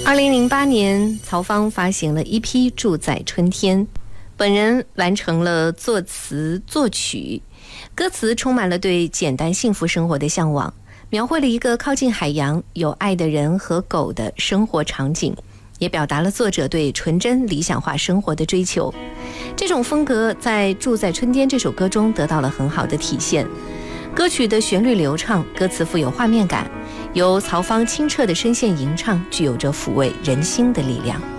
2008年，曹芳发行了一批《住在春天》，本人完成了作词作曲，歌词充满了对简单幸福生活的向往，描绘了一个靠近海洋、有爱的人和狗的生活场景，也表达了作者对纯真理想化生活的追求。这种风格在《住在春天》这首歌中得到了很好的体现。歌曲的旋律流畅，歌词富有画面感，由曹芳清澈的声线吟唱，具有着抚慰人心的力量。